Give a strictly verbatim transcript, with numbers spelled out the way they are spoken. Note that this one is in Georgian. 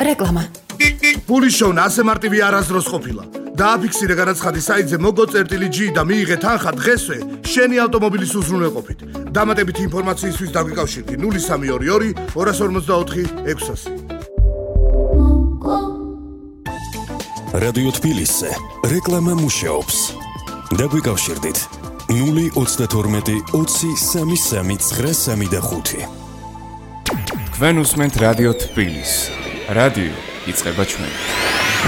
რეკლამა. Puli შოვნა ასე მარტივი არასდროს ყოფილა. დააფიქსირე განაცხადი საიტზე მოგო წერტილი G და მიიღე თანხა დღესვე შენი ავტომობილის უზრუნველყოფით. დამატებითი ინფორმაციისთვის დაგვიკავშირდი ნული სამი ორი ორი ორ ორმოცდაოთხი ექვსასი. რადიო თბილისზე რეკლამა მუშაობს. დაგვიკავშირდით ნული ოცდათორმეტი ოცი სამი სამი ცხრა სამი და ხუთი. თქვენ უსმენთ რადიო თბილისს. რადიო იწყება ჩვენით.